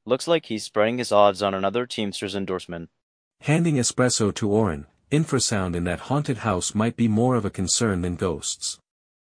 Looks like he's spreading his odds on another Teamsters endorsement. Handing espresso to Oren, infrasound in that haunted house might be more of a concern than ghosts.